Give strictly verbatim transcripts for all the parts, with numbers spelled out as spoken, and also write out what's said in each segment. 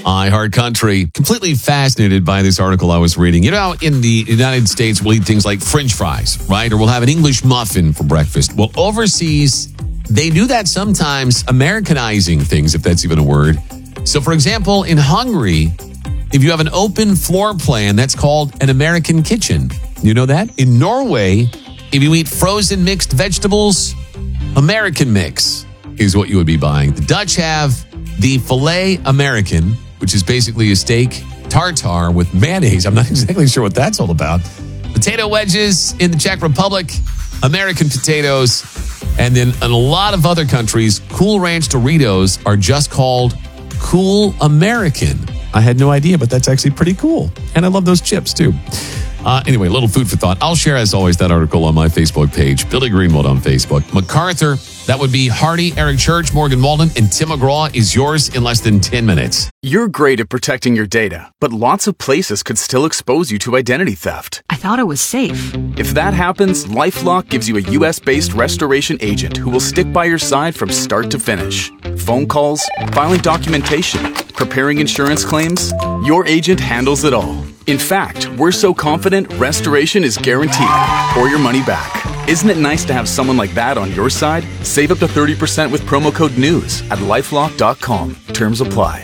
iHeart Country. Completely fascinated by this article I was reading. You know, in the United States, we'll eat things like French fries, right? Or we'll have an English muffin for breakfast. Well, overseas, they do that sometimes, Americanizing things, if that's even a word. So, for example, in Hungary, if you have an open floor plan, that's called an American kitchen. You know that? In Norway, if you eat frozen mixed vegetables, American mix is what you would be buying. The Dutch have the filet American, which is basically a steak tartare with mayonnaise. I'm not exactly sure what that's all about. Potato wedges in the Czech Republic, American potatoes. And then in a lot of other countries, Cool Ranch Doritos are just called Cool American. I had no idea, but that's actually pretty cool. And I love those chips, too. Uh, anyway, a little food for thought. I'll share, as always, that article on my Facebook page, Billy Greenwald on Facebook. MacArthur, that would be Hardy, Eric Church, Morgan Walden, and Tim McGraw is yours in less than ten minutes. You're great at protecting your data, but lots of places could still expose you to identity theft. I thought it was safe. If that happens, LifeLock gives you a U S-based restoration agent who will stick by your side from start to finish. Phone calls, filing documentation, preparing insurance claims, your agent handles it all. In fact, we're so confident restoration is guaranteed or your money back. Isn't it nice to have someone like that on your side? Save up to thirty percent with promo code NEWS at lifelock dot com. Terms apply.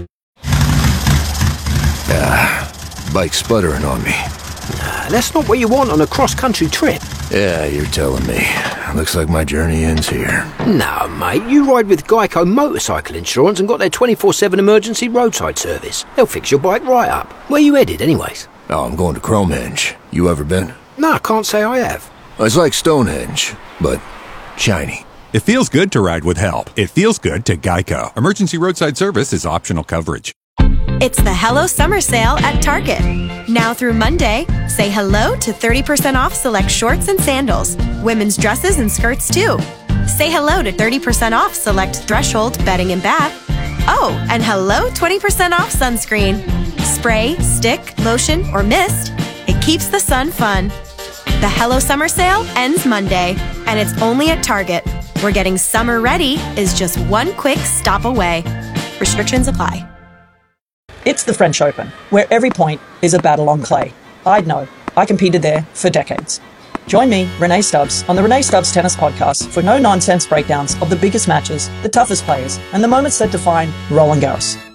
Ah, bike's sputtering on me. Nah, that's not what you want on a cross-country trip. Yeah, you're telling me. Looks like my journey ends here. No, mate, you ride with Geico Motorcycle Insurance and got their twenty-four seven emergency roadside service. They'll fix your bike right up. Where you headed, anyways? Oh, I'm going to Cromhenge. You ever been? No, I can't say I have. It's like Stonehenge, but shiny. It feels good to ride with help. It feels good to Geico. Emergency roadside service is optional coverage. It's the Hello Summer Sale at Target. Now through Monday, say hello to thirty percent off select shorts and sandals. Women's dresses and skirts too. Say hello to thirty percent off select Threshold bedding and bath. Oh, and hello twenty percent off sunscreen. Spray, stick, lotion, or mist. It keeps the sun fun. The Hello Summer Sale ends Monday, and it's only at Target, where getting summer ready is just one quick stop away. Restrictions apply. It's the French Open, where every point is a battle on clay. I'd know. I competed there for decades. Join me, Renee Stubbs, on the Renee Stubbs Tennis Podcast for no-nonsense breakdowns of the biggest matches, the toughest players, and the moments that define Roland Garros.